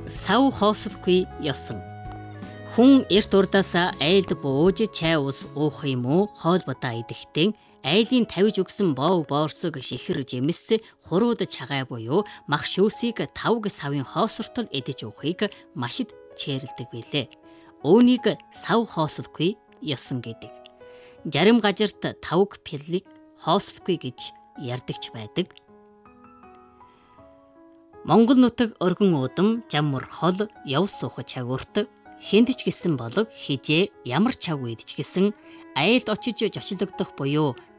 Сав хоосолгүй ёсон. Хүн эрт урдаасаа айлд бууж чай ус уух юм уу хоолбодоо идэхдээ айлын тавьж өгсөн боов боорсог шихэр жимс хурууд чагаа буюу мах шүүсийг 5 савын хоосортол эдэж уухыг маш их чэрлдэг билээ. Үүнийг сав хоосолгүй ёсон гэдэг. Жарим газарт 5 пиллиг хоосолгүй гэж ярьдагч байдаг. Монгол нутаг өргөн удам жаммар хол яв суух чагуурт хэнд ч гисэн болог хижээ ямар чаг үед ч гэсэн айлд очиж жочлогдох буюу